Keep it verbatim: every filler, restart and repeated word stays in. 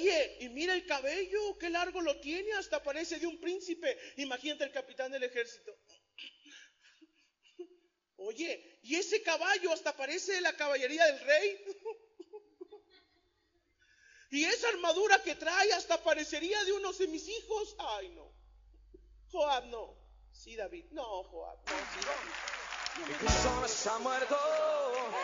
Oye, y mira el cabello, qué largo lo tiene, hasta parece de un príncipe. Imagínate el capitán del ejército. Oye, y ese caballo hasta parece de la caballería del rey. Y esa armadura que trae hasta parecería de unos de mis hijos. Ay, no. Joab, no. Sí, David. No, Joab. No, sí, David. Mi persona se ha muerto.